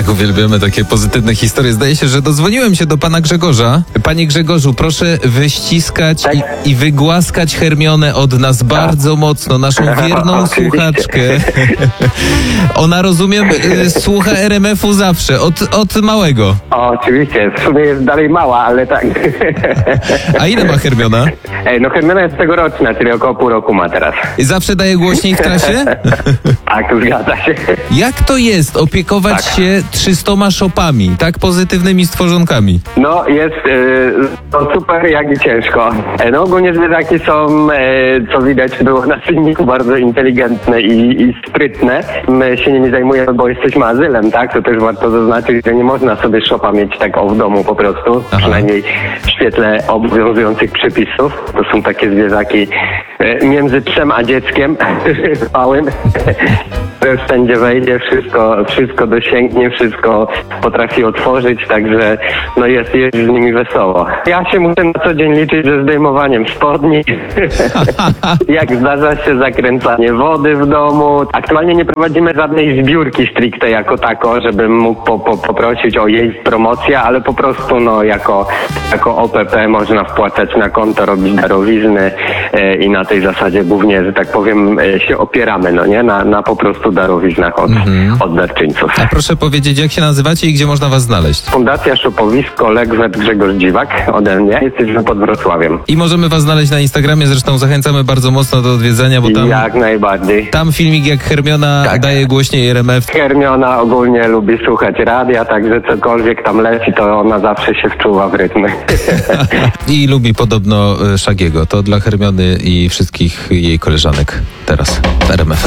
Tak, uwielbiamy takie pozytywne historie. Zdaje się, że dodzwoniłem się do pana Grzegorza. Panie Grzegorzu, proszę wyściskać i wygłaskać Hermionę od nas bardzo mocno, naszą wierną słuchaczkę. Ona, rozumiem, słucha RMF-u zawsze, od małego. Oczywiście, w sumie jest dalej mała, ale tak. A ile ma Hermiona? No Hermiona jest tegoroczna, czyli około pół roku ma teraz. I zawsze daje głośniej w trasie? Tak, to zgadza się. Jak to jest opiekować się 300 szopami, tak pozytywnymi stworzonkami? No jest to super, jak i ciężko. No ogólnie zwierzaki są, co widać było na filmiku, bardzo inteligentne i sprytne. My się nimi zajmujemy, bo jesteśmy azylem, tak? To też warto zaznaczyć, że nie można sobie szopa mieć tak w domu po prostu, przynajmniej w świetle obowiązujących przepisów. To są takie zwierzaki między psem a dzieckiem małym. Wszędzie wejdzie, wszystko dosięgnie, wszystko potrafi otworzyć, także no jest z nimi wesoło. Ja się muszę na co dzień liczyć ze zdejmowaniem spodni, jak zdarza się zakręcanie wody w domu. Aktualnie nie prowadzimy żadnej zbiórki stricte jako tako, żebym mógł poprosić o jej promocję, ale po prostu no jako OPP można wpłacać na konto, robić darowizny i na tej zasadzie głównie, że tak powiem, się opieramy, no nie? Na po prostu darowiznach od darczyńców. A proszę powiedzieć, jak się nazywacie i gdzie można was znaleźć? Fundacja Szopowisko Legwet Grzegorz Dziwak ode mnie. Jesteśmy pod Wrocławiem. I możemy was znaleźć na Instagramie, zresztą zachęcamy bardzo mocno do odwiedzenia, bo tam... Jak najbardziej. Tam filmik, jak Hermiona daje głośniej RMF. Hermiona ogólnie lubi słuchać radia, także cokolwiek tam leci, to ona zawsze się wczuwa w rytmy. I lubi podobno Szagiego. To dla Hermiony i wszystkich jej koleżanek teraz w RMF.